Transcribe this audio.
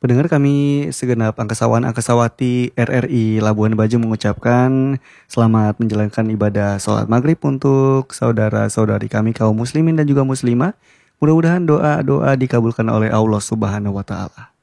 Pendengar kami segenap angkasawan angkasawati RRI Labuan Bajo mengucapkan selamat menjalankan ibadah sholat maghrib untuk saudara-saudari kami kaum muslimin dan juga muslimah. Mudah-mudahan doa-doa dikabulkan oleh Allah Subhanahu wa Ta'ala.